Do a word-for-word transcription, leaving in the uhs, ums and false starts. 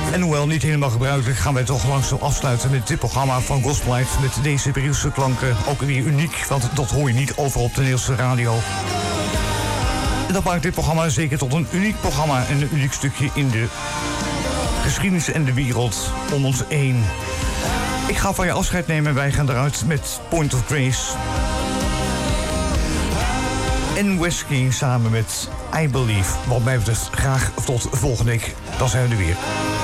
En hoewel niet helemaal gebruikelijk, gaan wij toch langzaam afsluiten met dit programma van Gospel Light. Met deze Hebreeuwse klanken, ook weer uniek, want dat hoor je niet overal op de Nederlandse radio. En dat maakt dit programma zeker tot een uniek programma en een uniek stukje in de geschiedenis en de wereld om ons heen. Ik ga van je afscheid nemen. Wij gaan eruit met Point of Grace. En West King samen met I Believe. Wat mij betreft graag tot volgende week. Dan zijn we er weer.